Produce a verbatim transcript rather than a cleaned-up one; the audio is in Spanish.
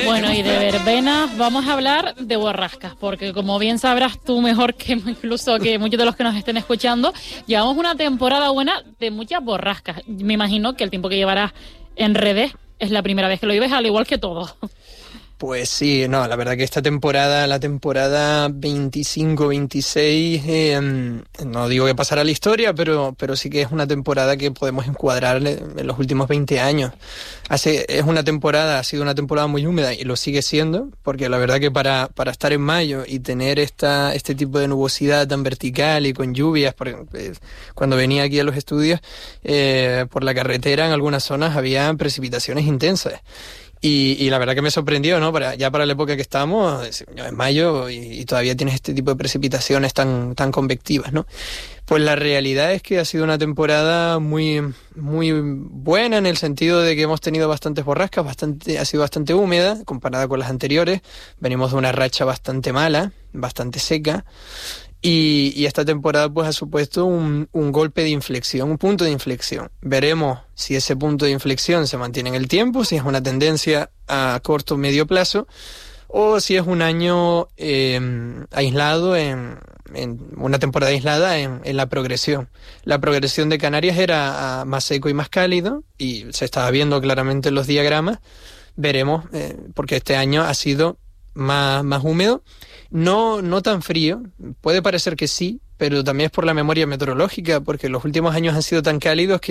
Bueno, y de verbenas vamos a hablar de borrascas, porque como bien sabrás tú mejor que incluso que muchos de los que nos estén escuchando, llevamos una temporada buena de muchas borrascas. Me imagino que el tiempo que llevarás en redes es la primera vez que lo vives, al igual que todo. Pues sí, no, la verdad que esta temporada, la temporada veinticinco veintiséis, eh, no digo que pasará a la historia, pero, pero sí que es una temporada que podemos encuadrar en los últimos veinte años. Hace, es una temporada, ha sido una temporada muy húmeda y lo sigue siendo, porque la verdad que para, para estar en mayo y tener esta, este tipo de nubosidad tan vertical y con lluvias, porque, eh, cuando venía aquí a los estudios, eh, por la carretera en algunas zonas había precipitaciones intensas. Y, y la verdad que me sorprendió, ¿no? Para, ya para la época que estamos, es mayo, y, y todavía tienes este tipo de precipitaciones tan, tan convectivas, ¿no? Pues la realidad es que ha sido una temporada muy, muy buena en el sentido de que hemos tenido bastantes borrascas, bastante, ha sido bastante húmeda comparada con las anteriores. Venimos de una racha bastante mala, bastante seca. Y, y esta temporada pues ha supuesto un, un golpe de inflexión, un punto de inflexión. Veremos si ese punto de inflexión se mantiene en el tiempo, si es una tendencia a corto o medio plazo, o si es un año eh, aislado, en, en una temporada aislada en, en la progresión. La progresión de Canarias era más seco y más cálido, y se estaba viendo claramente en los diagramas. Veremos, eh, porque este año ha sido más, más húmedo. No, no tan frío, puede parecer que sí, pero también es por la memoria meteorológica, porque los últimos años han sido tan cálidos que